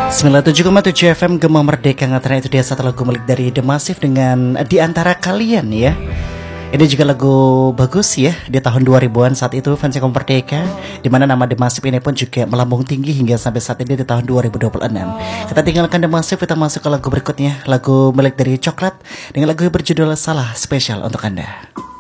97,7 FM Gema Merdeka Ngatana, itu dia satu lagu milik dari The Massive dengan Di Antara Kalian ya. Ini juga lagu bagus ya di tahun 2000-an saat itu fans Gema Merdeka, dimana nama The Massive ini pun juga melambung tinggi hingga sampai saat ini di tahun 2026. Kita tinggalkan The Massive, kita masuk ke lagu berikutnya, lagu milik dari Coklat dengan lagu yang berjudul Salah, spesial untuk Anda.